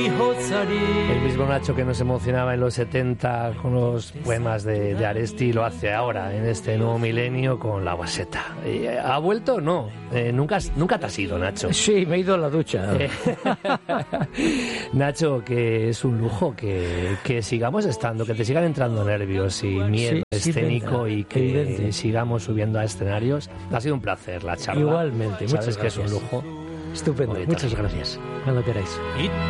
El mismo Nacho que nos emocionaba en los 70 con los poemas de Aresti lo hace ahora en este nuevo milenio con La Guaseta. ¿Ha vuelto o no? Nunca te has ido, Nacho. Sí, me he ido a la ducha. Nacho, que es un lujo que sigamos estando, que te sigan entrando nervios y miedo escénico y que sigamos subiendo a escenarios. Ha sido un placer la charla. Igualmente, sabes muchas que gracias. es un lujo. Estupendo, muchas gracias. Cuando queráis.